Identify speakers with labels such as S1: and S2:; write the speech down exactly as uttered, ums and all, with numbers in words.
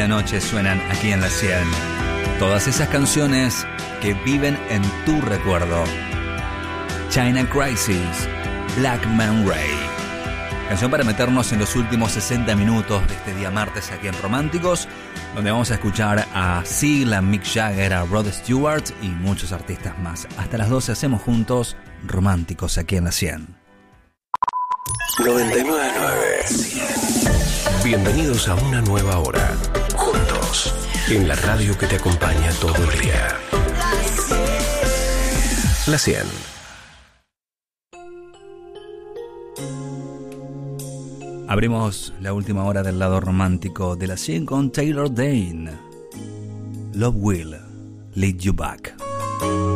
S1: noche suenan aquí en La cien. Todas esas canciones que viven en tu recuerdo. China Crisis, Black Man Ray. Canción para meternos en los últimos sesenta minutos de este día martes aquí en Románticos, donde vamos a escuchar a Seal, a Mick Jagger, a Rod Stewart y muchos artistas más. Hasta las doce hacemos juntos Románticos aquí en La cien.
S2: noventa y nueve punto nueve. Bienvenidos a una nueva hora. Juntos. En la radio que te acompaña todo el día. La cien.
S1: Abrimos la última hora del lado romántico de La cien con Taylor Dayne. Love Will Lead You Back.